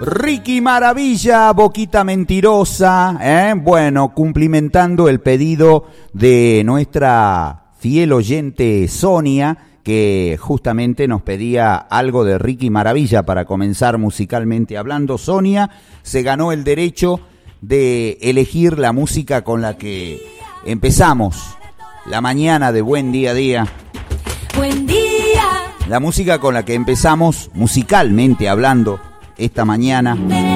Ricky Maravilla, Boquita Mentirosa, bueno, cumplimentando el pedido de nuestra fiel oyente Sonia, que justamente nos pedía algo de Ricky Maravilla para comenzar musicalmente hablando. Sonia se ganó el derecho de elegir la música con la que empezamos la mañana de Buen Día a Día. Buen día. La música con la que empezamos musicalmente hablando esta mañana.